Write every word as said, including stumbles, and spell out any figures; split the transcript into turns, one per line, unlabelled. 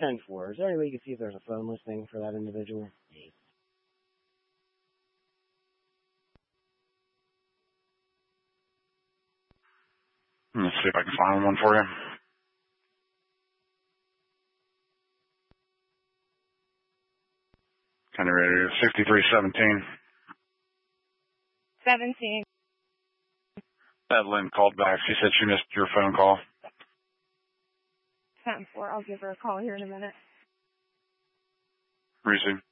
ten four. Is there any way you can see if there's a phone listing for that individual?
Let's see if I can find one for you. Kind of ready. sixty-three seventeen.
seventeen.
That Lynn called back. She said she missed your phone call.
ten four. I'll give her a call here in a minute.
Reese.